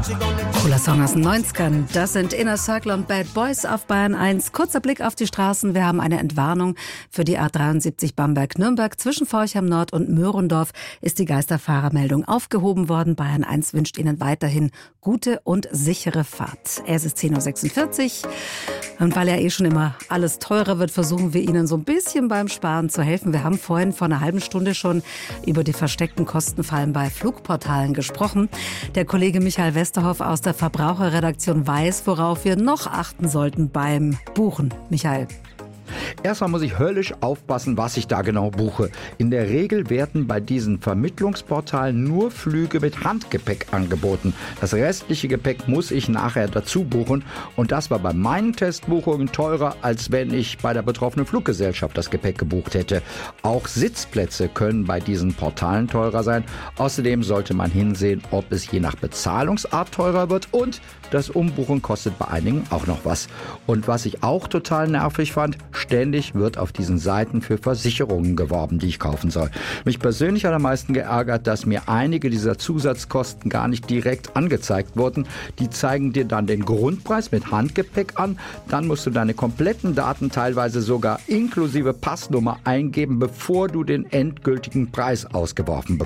Cooler Song aus den 90ern. Das sind Inner Circle und Bad Boys auf Bayern 1. Kurzer Blick auf die Straßen. Wir haben eine Entwarnung für die A73 Bamberg-Nürnberg. Zwischen Forchheim Nord und Möhrendorf ist die Geisterfahrermeldung aufgehoben worden. Bayern 1 wünscht Ihnen weiterhin gute und sichere Fahrt. Es ist 10.46 Uhr. Und weil ja schon immer alles teurer wird, versuchen wir Ihnen so ein bisschen beim Sparen zu helfen. Wir haben vorhin vor einer halben Stunde schon über die versteckten Kostenfallen bei Flugportalen gesprochen. Der Kollege Michael Westerhoff aus der Verbraucherredaktion weiß, worauf wir noch achten sollten beim Buchen. Michael. Erstmal muss ich höllisch aufpassen, was ich da genau buche. In der Regel werden bei diesen Vermittlungsportalen nur Flüge mit Handgepäck angeboten. Das restliche Gepäck muss ich nachher dazu buchen. Und das war bei meinen Testbuchungen teurer, als wenn ich bei der betroffenen Fluggesellschaft das Gepäck gebucht hätte. Auch Sitzplätze können bei diesen Portalen teurer sein. Außerdem sollte man hinsehen, ob es je nach Bezahlungsart teurer wird. Und das Umbuchen kostet bei einigen auch noch was. Und was ich auch total nervig fand, ständig wird auf diesen Seiten für Versicherungen geworben, die ich kaufen soll. Mich persönlich hat am meisten geärgert, dass mir einige dieser Zusatzkosten gar nicht direkt angezeigt wurden. Die zeigen dir dann den Grundpreis mit Handgepäck an. Dann musst du deine kompletten Daten, teilweise sogar inklusive Passnummer, eingeben, bevor du den endgültigen Preis ausgeworfen bekommst.